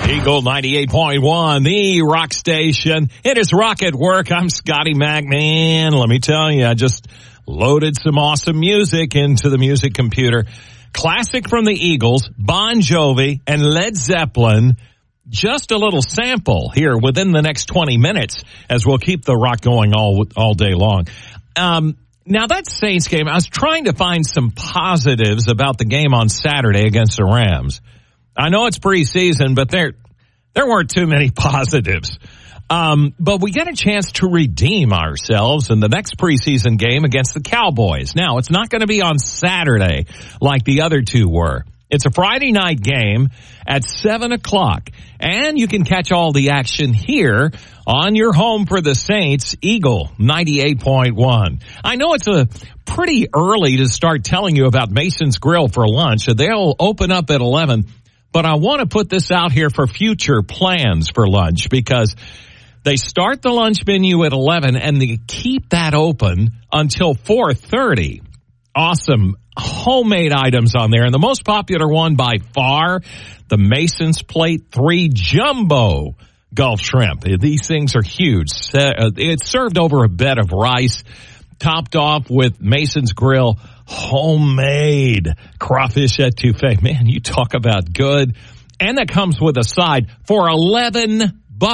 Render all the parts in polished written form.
Eagle 98.1, the rock station. It is Rock at Work. I'm Scotty Mac. Man, let me tell you, I just loaded some awesome music into the music computer. Classic from the Eagles, Bon Jovi, and Led Zeppelin. Just a little sample here within the next 20 minutes as we'll keep the rock going all day long. Now that Saints game, I was trying to find some positives about the game on Saturday against the Rams. I know it's preseason, but there weren't too many positives. But we get a chance to redeem ourselves in the next preseason game against the Cowboys. Now, it's not going to be on Saturday like the other two were. It's a Friday night game at 7 o'clock, and you can catch all the action here on your home for the Saints, Eagle 98.1. I know it's a pretty early to start telling you about Mason's Grill for lunch. They'll open up at 11, but I want to put this out here for future plans for lunch because they start the lunch menu at 11 and they keep that open until 4:30. Awesome homemade items on there. And the most popular one by far, the Mason's Plate 3 Jumbo Gulf Shrimp. These things are huge. It's served over a bed of rice, topped off with Mason's Grill homemade crawfish etouffee. Man, you talk about good. And that comes with a side for $11.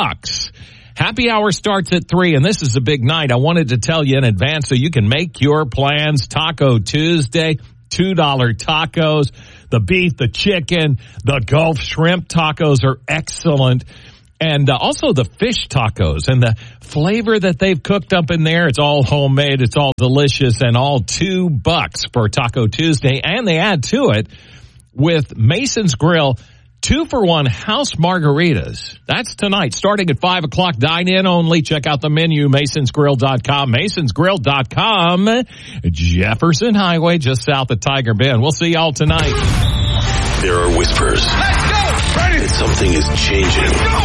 Happy hour starts at 3, and this is a big night. I wanted to tell you in advance so you can make your plans. Taco Tuesday, $2 tacos, the beef, the chicken, the Gulf shrimp tacos are excellent. And also the fish tacos and the flavor that they've cooked up in there. It's all homemade. It's all delicious and all $2 for Taco Tuesday. And they add to it with Mason's Grill 2-for-1 house margaritas. That's tonight, starting at 5 o'clock. Dine in only. Check out the menu, masonsgrill.com. Masonsgrill.com. Jefferson Highway, just south of Tiger Bend. We'll see y'all tonight. There are whispers. Let's go! Ready! That something is changing. Let's go!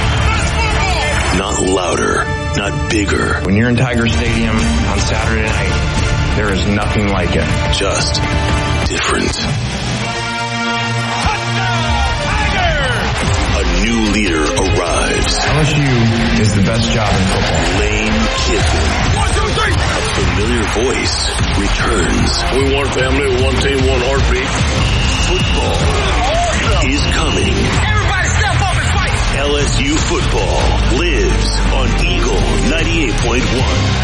Not louder, not bigger. When you're in Tiger Stadium on Saturday night, there is nothing like it. Just different. A new leader arrives. LSU is the best job in football. Lane Kiffin. 1, 2, 3. A familiar voice returns. We one family, one team, one heartbeat. Football is coming. Everybody step up and fight. LSU football lives on Eagle 98.1.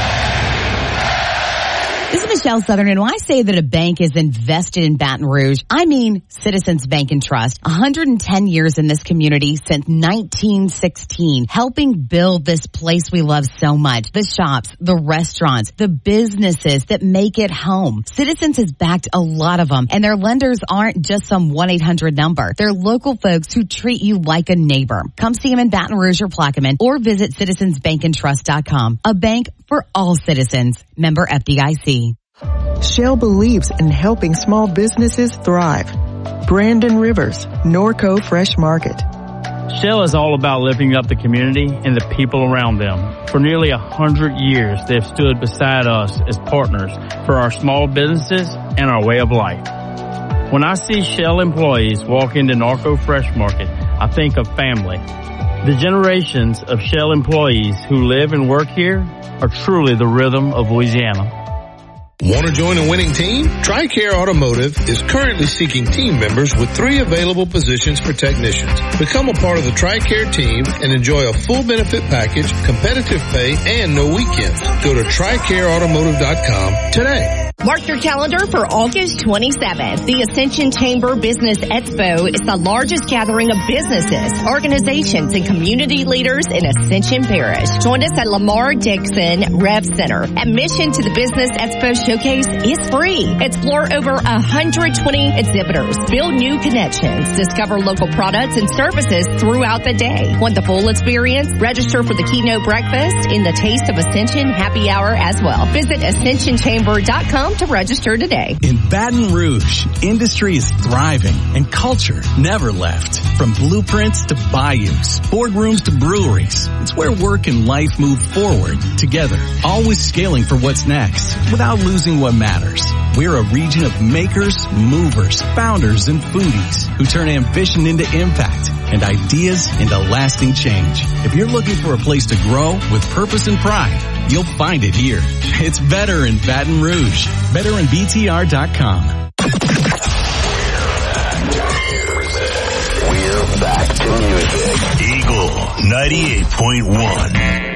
This is Michelle Southern, and when I say that a bank is invested in Baton Rouge, I mean Citizens Bank and Trust. 110 years in this community since 1916, helping build this place we love so much. The shops, the restaurants, the businesses that make it home. Citizens has backed a lot of them, and their lenders aren't just some 1-800 number. They're local folks who treat you like a neighbor. Come see them in Baton Rouge or Plaquemine, or visit citizensbankandtrust.com. A bank for all citizens. Member FDIC. Shell believes in helping small businesses thrive. Brandon Rivers, Norco Fresh Market. Shell is all about lifting up the community and the people around them. For nearly 100 years, they've stood beside us as partners for our small businesses and our way of life. When I see Shell employees walk into Norco Fresh Market, I think of family. The generations of Shell employees who live and work here are truly the rhythm of Louisiana. Want to join a winning team? TRICARE Automotive is currently seeking team members with 3 available positions for technicians. Become a part of the TRICARE team and enjoy a full benefit package, competitive pay, and no weekends. Go to TRICAREautomotive.com today. Mark your calendar for August 27th. The Ascension Chamber Business Expo is the largest gathering of businesses, organizations, and community leaders in Ascension Parish. Join us at Lamar Dixon Rev Center. Admission to the Business Expo Showcase is free. Explore over 120 exhibitors. Build new connections. Discover local products and services throughout the day. Want the full experience? Register for the keynote breakfast in the Taste of Ascension happy hour as well. Visit ascensionchamber.com BluePrints.com to register today. In Baton Rouge, industry is thriving and culture never left. From blueprints to bayous, boardrooms to breweries, it's where work and life move forward together, always scaling for what's next without losing what matters. We're a region of makers, movers, founders, and foodies who turn ambition into impact and ideas into lasting change. If you're looking for a place to grow with purpose and pride, you'll find it here. It's better in Baton Rouge. BetterInBTR.com. We're back to music. Eagle 98.1.